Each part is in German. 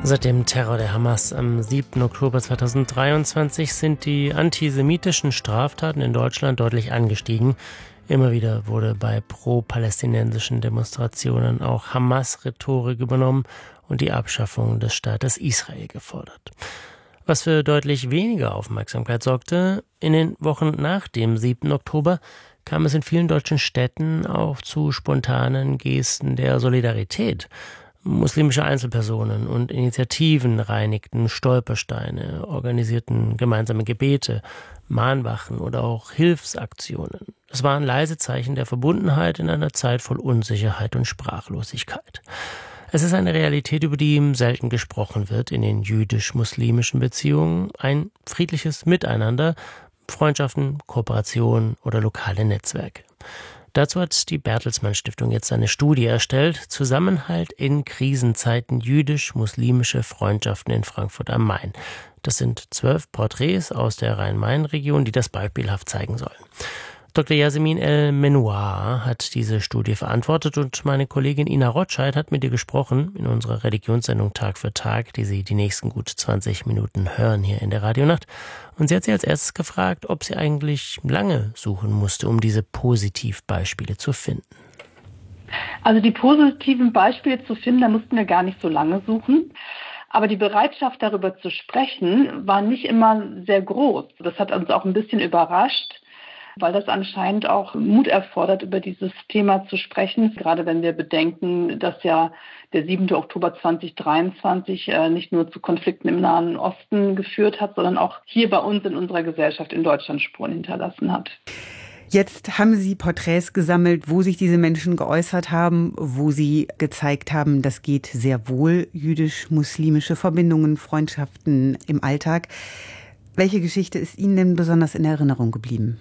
Seit dem Terror der Hamas am 7. Oktober 2023 sind die antisemitischen Straftaten in Deutschland deutlich angestiegen. Immer wieder wurde bei pro-palästinensischen Demonstrationen auch Hamas-Rhetorik übernommen und die Abschaffung des Staates Israel gefordert. Was für deutlich weniger Aufmerksamkeit sorgte: in den Wochen nach dem 7. Oktober kam es in vielen deutschen Städten auch zu spontanen Gesten der Solidarität. Muslimische Einzelpersonen und Initiativen reinigten Stolpersteine, organisierten gemeinsame Gebete, Mahnwachen oder auch Hilfsaktionen. Es waren leise Zeichen der Verbundenheit in einer Zeit voll Unsicherheit und Sprachlosigkeit. Es ist eine Realität, über die selten gesprochen wird in den jüdisch-muslimischen Beziehungen. Ein friedliches Miteinander, Freundschaften, Kooperation oder lokale Netzwerke. Dazu hat die Bertelsmann Stiftung jetzt eine Studie erstellt: Zusammenhalt in Krisenzeiten, jüdisch-muslimische Freundschaften in Frankfurt am Main. Das sind 12 Porträts aus der Rhein-Main-Region, die das beispielhaft zeigen sollen. Dr. Yasemin El-Menouar hat diese Studie verantwortet und meine Kollegin Ina Rotscheid hat mit ihr gesprochen in unserer Religionssendung Tag für Tag, die Sie die nächsten gut 20 Minuten hören hier in der Radionacht. Und sie hat sie als erstes gefragt, ob sie eigentlich lange suchen musste, um diese Positivbeispiele zu finden. Also die positiven Beispiele zu finden, da mussten wir gar nicht so lange suchen. Aber die Bereitschaft, darüber zu sprechen, war nicht immer sehr groß. Das hat uns auch ein bisschen überrascht, weil das anscheinend auch Mut erfordert, über dieses Thema zu sprechen. Gerade wenn wir bedenken, dass ja der 7. Oktober 2023 nicht nur zu Konflikten im Nahen Osten geführt hat, sondern auch hier bei uns in unserer Gesellschaft in Deutschland Spuren hinterlassen hat. Jetzt haben Sie Porträts gesammelt, wo sich diese Menschen geäußert haben, wo sie gezeigt haben, das geht sehr wohl, jüdisch-muslimische Verbindungen, Freundschaften im Alltag. Welche Geschichte ist Ihnen denn besonders in Erinnerung geblieben?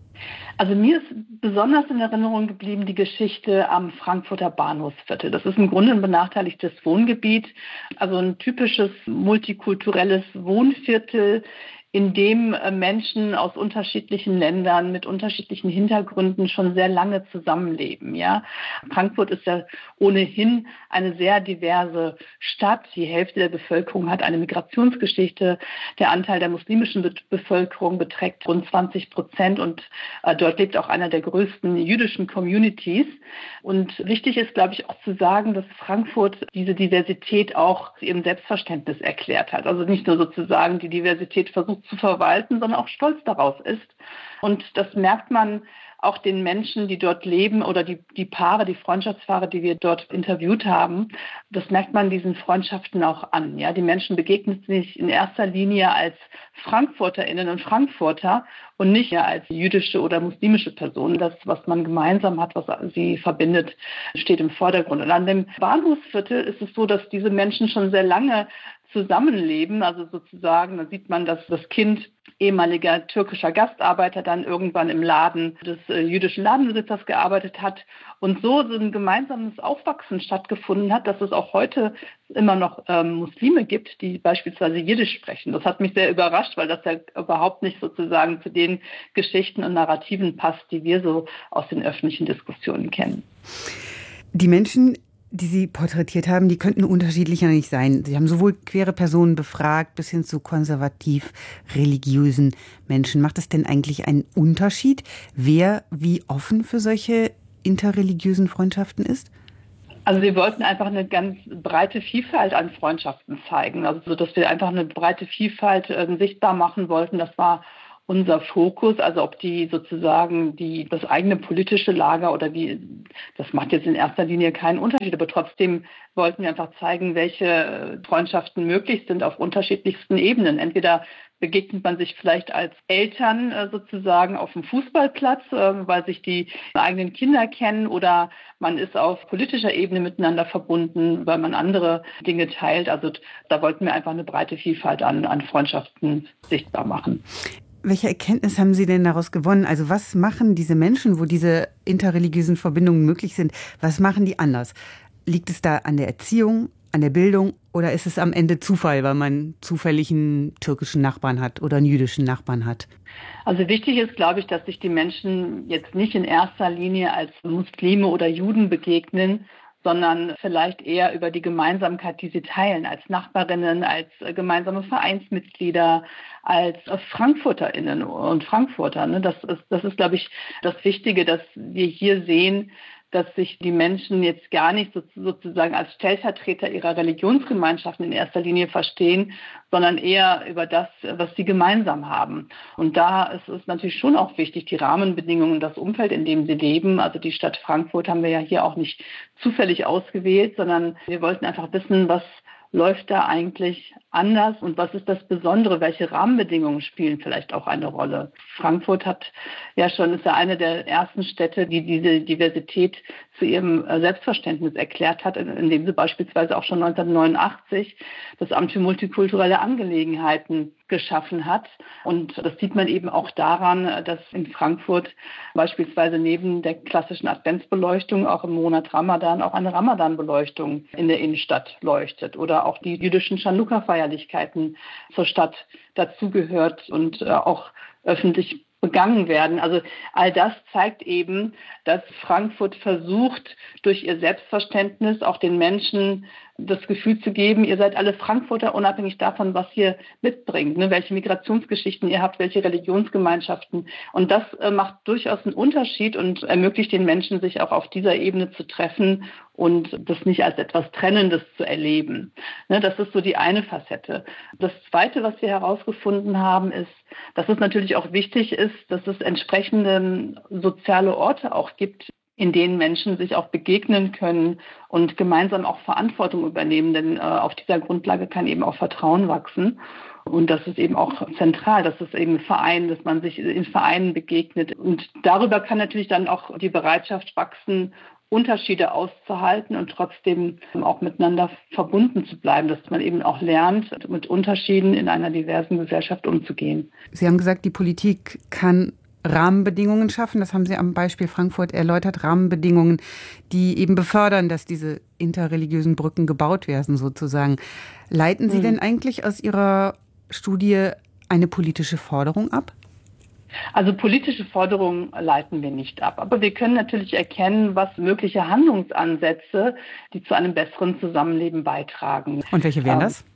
Also mir ist besonders in Erinnerung geblieben die Geschichte am Frankfurter Bahnhofsviertel. Das ist im Grunde ein benachteiligtes Wohngebiet, also ein typisches multikulturelles Wohnviertel, in dem Menschen aus unterschiedlichen Ländern mit unterschiedlichen Hintergründen schon sehr lange zusammenleben. Ja, Frankfurt ist ja ohnehin eine sehr diverse Stadt. Die Hälfte der Bevölkerung hat eine Migrationsgeschichte. Der Anteil der muslimischen Bevölkerung beträgt rund 20% und dort lebt auch einer der größten jüdischen Communities. Und wichtig ist, glaube ich, auch zu sagen, dass Frankfurt diese Diversität auch ihrem Selbstverständnis erklärt hat. Also nicht nur sozusagen die Diversität versucht zu verwalten, sondern auch stolz darauf ist. Und das merkt man auch den Menschen, die dort leben oder die Paare, die Freundschaftspaare, die wir dort interviewt haben. Das merkt man diesen Freundschaften auch an. Ja, die Menschen begegnen sich in erster Linie als FrankfurterInnen und Frankfurter und nicht als jüdische oder muslimische Personen. Das, was man gemeinsam hat, was sie verbindet, steht im Vordergrund. Und an dem Bahnhofsviertel ist es so, dass diese Menschen schon sehr lange zusammenleben, also sozusagen, da sieht man, dass das Kind ehemaliger türkischer Gastarbeiter dann irgendwann im Laden des jüdischen Ladenbesitzers gearbeitet hat und so ein gemeinsames Aufwachsen stattgefunden hat, dass es auch heute immer noch Muslime gibt, die beispielsweise Jiddisch sprechen. Das hat mich sehr überrascht, weil das ja überhaupt nicht sozusagen zu den Geschichten und Narrativen passt, die wir so aus den öffentlichen Diskussionen kennen. Die Menschen, die Sie porträtiert haben, die könnten unterschiedlicher nicht sein. Sie haben sowohl queere Personen befragt bis hin zu konservativ-religiösen Menschen. Macht es denn eigentlich einen Unterschied, wer wie offen für solche interreligiösen Freundschaften ist? Also wir wollten einfach eine ganz breite Vielfalt an Freundschaften zeigen. Also dass wir einfach eine breite Vielfalt sichtbar machen wollten. Das war unser Fokus, also ob die sozusagen das eigene politische Lager oder das macht jetzt in erster Linie keinen Unterschied, aber trotzdem wollten wir einfach zeigen, welche Freundschaften möglich sind auf unterschiedlichsten Ebenen. Entweder begegnet man sich vielleicht als Eltern sozusagen auf dem Fußballplatz, weil sich die eigenen Kinder kennen, oder man ist auf politischer Ebene miteinander verbunden, weil man andere Dinge teilt. Also da wollten wir einfach eine breite Vielfalt an Freundschaften sichtbar machen. Welche Erkenntnis haben Sie denn daraus gewonnen? Also was machen diese Menschen, wo diese interreligiösen Verbindungen möglich sind, was machen die anders? Liegt es da an der Erziehung, an der Bildung, oder ist es am Ende Zufall, weil man zufällig einen türkischen Nachbarn hat oder einen jüdischen Nachbarn hat? Also wichtig ist, glaube ich, dass sich die Menschen jetzt nicht in erster Linie als Muslime oder Juden begegnen, sondern vielleicht eher über die Gemeinsamkeit, die sie teilen, als Nachbarinnen, als gemeinsame Vereinsmitglieder, als FrankfurterInnen und Frankfurter. Das ist, glaube ich, das Wichtige, dass wir hier sehen, dass sich die Menschen jetzt gar nicht sozusagen als Stellvertreter ihrer Religionsgemeinschaften in erster Linie verstehen, sondern eher über das, was sie gemeinsam haben. Und da ist es natürlich schon auch wichtig, die Rahmenbedingungen, das Umfeld, in dem sie leben. Also die Stadt Frankfurt haben wir ja hier auch nicht zufällig ausgewählt, sondern wir wollten einfach wissen, was läuft da eigentlich anders und was ist das Besondere? Welche Rahmenbedingungen spielen vielleicht auch eine Rolle? Frankfurt ist ja eine der ersten Städte, die diese Diversität zu ihrem Selbstverständnis erklärt hat, indem sie beispielsweise auch schon 1989 das Amt für multikulturelle Angelegenheiten geschaffen hat. Und das sieht man eben auch daran, dass in Frankfurt beispielsweise neben der klassischen Adventsbeleuchtung auch im Monat Ramadan auch eine Ramadan-Beleuchtung in der Innenstadt leuchtet oder auch die jüdischen Chanukka-Feierlichkeiten zur Stadt dazugehört und auch öffentlich begangen werden. Also all das zeigt eben, dass Frankfurt versucht, durch ihr Selbstverständnis auch den Menschen das Gefühl zu geben, ihr seid alle Frankfurter, unabhängig davon, was ihr mitbringt, welche Migrationsgeschichten ihr habt, welche Religionsgemeinschaften. Und das macht durchaus einen Unterschied und ermöglicht den Menschen, sich auch auf dieser Ebene zu treffen und das nicht als etwas Trennendes zu erleben. Das ist so die eine Facette. Das Zweite, was wir herausgefunden haben, ist, dass es natürlich auch wichtig ist, dass es entsprechende soziale Orte auch gibt, in denen Menschen sich auch begegnen können und gemeinsam auch Verantwortung übernehmen. Denn auf dieser Grundlage kann eben auch Vertrauen wachsen. Und das ist eben auch zentral, das ist eben ein Verein, dass man sich in Vereinen begegnet. Und darüber kann natürlich dann auch die Bereitschaft wachsen, Unterschiede auszuhalten und trotzdem auch miteinander verbunden zu bleiben, dass man eben auch lernt, mit Unterschieden in einer diversen Gesellschaft umzugehen. Sie haben gesagt, die Politik kann Rahmenbedingungen schaffen. Das haben Sie am Beispiel Frankfurt erläutert. Rahmenbedingungen, die eben befördern, dass diese interreligiösen Brücken gebaut werden, sozusagen. Leiten Sie denn eigentlich aus Ihrer Studie eine politische Forderung ab? Also politische Forderungen leiten wir nicht ab. Aber wir können natürlich erkennen, was mögliche Handlungsansätze, die zu einem besseren Zusammenleben beitragen. Und welche wären das?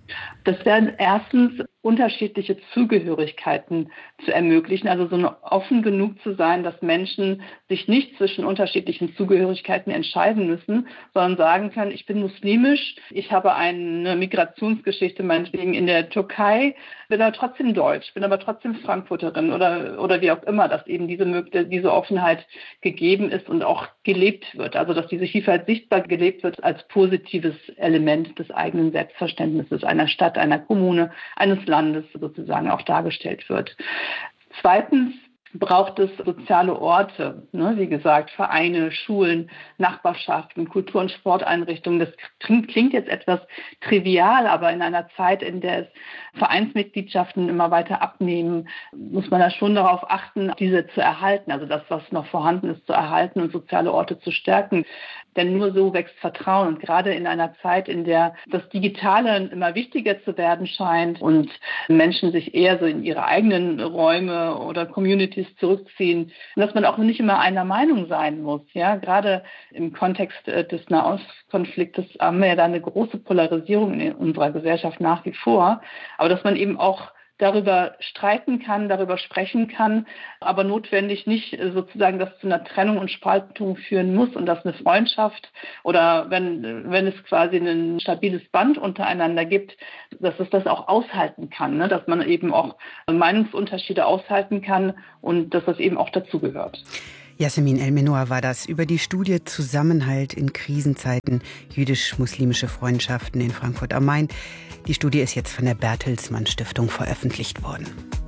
Das wären erstens unterschiedliche Zugehörigkeiten zu ermöglichen, also so offen genug zu sein, dass Menschen sich nicht zwischen unterschiedlichen Zugehörigkeiten entscheiden müssen, sondern sagen können, ich bin muslimisch, ich habe eine Migrationsgeschichte meinetwegen in der Türkei, bin aber trotzdem deutsch, bin aber trotzdem Frankfurterin oder wie auch immer, dass eben diese Offenheit gegeben ist und auch gelebt wird, also dass diese Vielfalt sichtbar gelebt wird als positives Element des eigenen Selbstverständnisses einer Stadt, einer Kommune, eines Landes sozusagen auch dargestellt wird. Zweitens braucht es soziale Orte, wie gesagt, Vereine, Schulen, Nachbarschaften, Kultur- und Sporteinrichtungen. Das klingt jetzt etwas trivial, aber in einer Zeit, in der es Vereinsmitgliedschaften immer weiter abnehmen, muss man da schon darauf achten, diese zu erhalten, also das, was noch vorhanden ist, zu erhalten und soziale Orte zu stärken. Denn nur so wächst Vertrauen. Und gerade in einer Zeit, in der das Digitale immer wichtiger zu werden scheint und Menschen sich eher so in ihre eigenen Räume oder Communities zurückziehen, und dass man auch nicht immer einer Meinung sein muss. Ja, gerade im Kontext des Nahostkonfliktes haben wir ja da eine große Polarisierung in unserer Gesellschaft nach wie vor. Aber dass man eben auch darüber streiten kann, darüber sprechen kann, aber notwendig nicht sozusagen das zu einer Trennung und Spaltung führen muss und dass eine Freundschaft oder wenn es quasi ein stabiles Band untereinander gibt, dass es das auch aushalten kann, dass man eben auch Meinungsunterschiede aushalten kann und dass das eben auch dazugehört. Yasemin El-Menour war das über die Studie Zusammenhalt in Krisenzeiten, jüdisch-muslimische Freundschaften in Frankfurt am Main. Die Studie ist jetzt von der Bertelsmann Stiftung veröffentlicht worden.